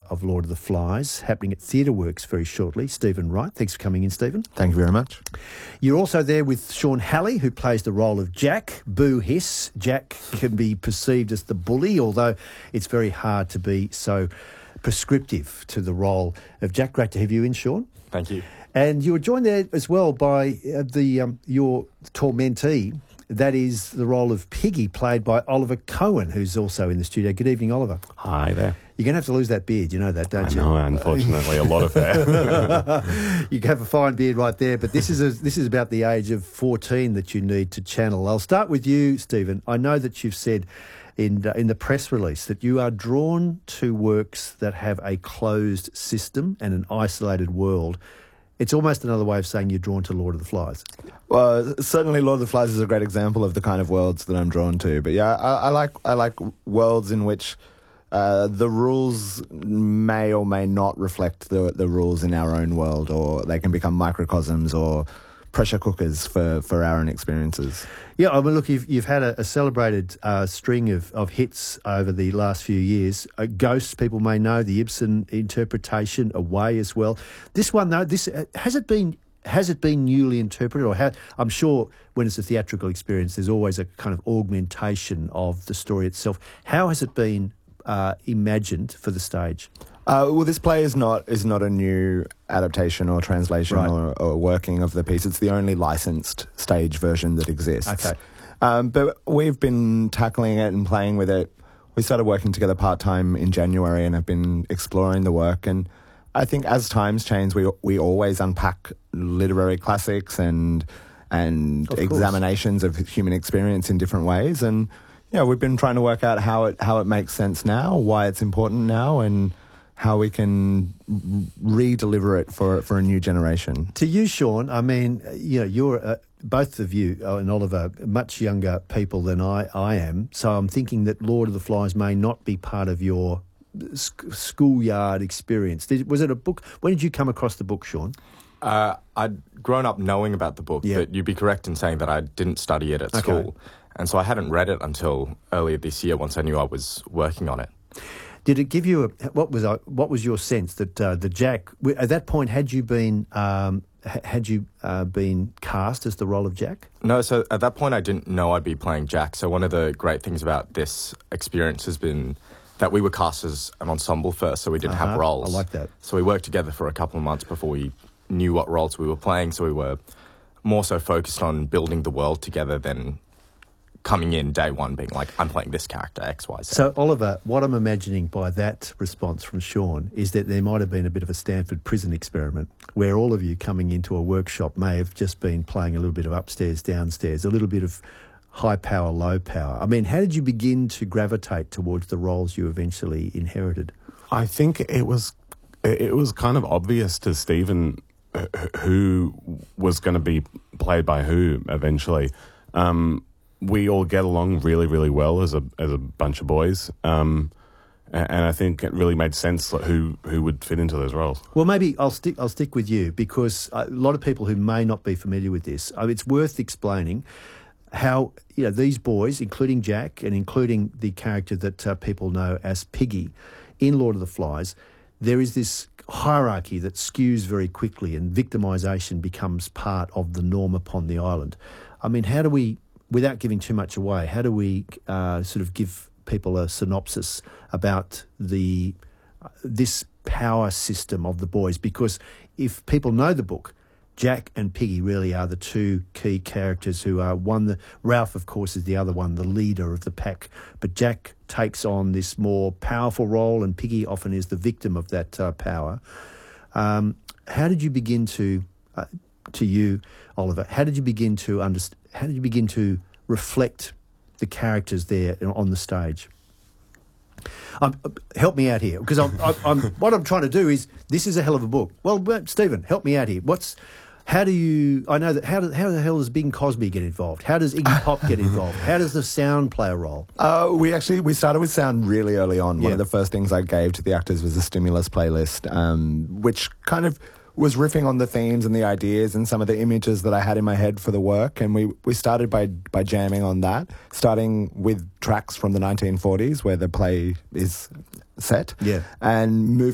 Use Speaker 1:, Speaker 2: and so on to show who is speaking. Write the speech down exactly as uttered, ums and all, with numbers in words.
Speaker 1: of Lord of the Flies, happening at Theatre Works very shortly. Stephen Wright, thanks for coming in, Stephen.
Speaker 2: Thank you very much.
Speaker 1: You're also there with Sean Halley, who plays the role of Jack. Boo hiss. Jack can be perceived as the bully, although it's very hard to be so prescriptive to the role of Jack. Great to have you in, Sean.
Speaker 3: Thank you.
Speaker 1: And you were joined there as well by uh, the um, your tormentee. That is the role of Piggy, played by Oliver Cohen, who's also in the studio. Good evening, Oliver.
Speaker 4: Hi there.
Speaker 1: You're going to have to lose that beard, you know that, don't
Speaker 4: I
Speaker 1: you?
Speaker 4: know, unfortunately, a lot of hair.
Speaker 1: You have a fine beard right there, but this is a, this is about the age of fourteen that you need to channel. I'll start with you, Stephen. I know that you've said in uh, in the press release that you are drawn to works that have a closed system and an isolated world. It's almost another way of saying you're drawn to Lord of the Flies.
Speaker 2: Well, certainly Lord of the Flies is a great example of the kind of worlds that I'm drawn to. But yeah, I, I like I like worlds in which uh, the rules may or may not reflect the the rules in our own world, or they can become microcosms or pressure cookers for, for our own experiences.
Speaker 1: Yeah, I mean, look, you've, you've had a, a celebrated uh, string of, of hits over the last few years. Uh, Ghosts, people may know, the Ibsen interpretation, Away as well. This one, though, this uh, has it been has it been newly interpreted? Or how, I'm sure when it's a theatrical experience, there's always a kind of augmentation of the story itself. How has it been uh, imagined for the stage?
Speaker 2: Uh, well, this play is not is not a new adaptation or translation
Speaker 1: Right.
Speaker 2: or, or working of the piece. It's the only licensed stage version that exists.
Speaker 1: Okay.
Speaker 2: Um, but we've been tackling it and playing with it. We started working together part-time in January and have been exploring the work. And I think as times change, we we always unpack literary classics and and
Speaker 1: Of course.
Speaker 2: examinations of human experience in different ways. And yeah, we've been trying to work out how it how it makes sense now, why it's important now, and how we can re-deliver it for for a new generation.
Speaker 1: To you, Sean, I mean, you know, you're uh, both of you uh, and Oliver much younger people than I, I am, so I'm thinking that Lord of the Flies may not be part of your sc- schoolyard experience. Did, was it a book? When did you come across the book, Sean?
Speaker 3: Uh, I'd grown up knowing about the book,
Speaker 1: Yeah.
Speaker 3: but you'd be correct in saying that I didn't study it at
Speaker 1: Okay.
Speaker 3: school. And so I hadn't read it until earlier this year once I knew I was working on it.
Speaker 1: Did it give you a what was I, what was your sense that uh, the Jack at that point had you been um, ha- had you uh, been cast as the role of Jack?
Speaker 3: No, so at that point I didn't know I'd be playing Jack. So one of the great things about this experience has been that we were cast as an ensemble first, so we didn't
Speaker 1: Uh-huh.
Speaker 3: have roles.
Speaker 1: I like that.
Speaker 3: So we worked together for a couple of months before we knew what roles we were playing, so we were more so focused on building the world together than coming in day one being like, I'm playing this character, X, Y, Z.
Speaker 1: So, Oliver, what I'm imagining by that response from Sean is that there might have been a bit of a Stanford prison experiment where all of you coming into a workshop may have just been playing a little bit of upstairs, downstairs, a little bit of high power, low power. I mean, how did you begin to gravitate towards the roles you eventually inherited?
Speaker 4: I think it was it was kind of obvious to Stephen uh, who was going to be played by who eventually. Um, we all get along really, really well as a as a bunch of boys, um, and, and I think it really made sense like, who who would fit into those roles.
Speaker 1: Well, maybe I'll stick. I'll stick with you because a lot of people who may not be familiar with this, I mean, it's worth explaining how you know these boys, including Jack and including the character that uh, people know as Piggy, in Lord of the Flies, there is this hierarchy that skews very quickly, and victimisation becomes part of the norm upon the island. I mean, how do we, without giving too much away, how do we uh, sort of give people a synopsis about the uh, this power system of the boys? Because if people know the book, Jack and Piggy really are the two key characters who are one, the, Ralph, of course, is the other one, the leader of the pack. But Jack takes on this more powerful role and Piggy often is the victim of that uh, power. Um, how did you begin to, uh, to you, Oliver, how did you begin to understand, how did you begin to reflect the characters there on the stage? Um, help me out here, because I'm, I'm, I'm, what I'm trying to do is, this is a hell of a book. Well, Stephen, help me out here. What's, how do you, I know that, how, do, how the hell does Bing Crosby get involved? How does Iggy Pop get involved? How does the sound play a role?
Speaker 2: Uh, we actually, we started with sound really early on.
Speaker 1: Yeah.
Speaker 2: One of the first things I gave to the actors was a stimulus playlist, um, which kind of was riffing on the themes and the ideas and some of the images that I had in my head for the work. And we, we started by by jamming on that, starting with tracks from the nineteen forties where the play is set.
Speaker 1: Yeah.
Speaker 2: And moving